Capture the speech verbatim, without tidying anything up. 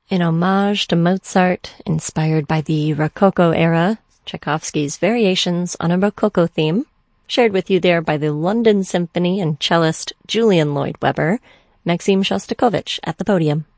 In homage to Mozart, inspired by the Rococo era, Tchaikovsky's Variations on a Rococo Theme, shared with you there by the London Symphony and cellist Julian Lloyd Webber, Maxim Shostakovich at the podium.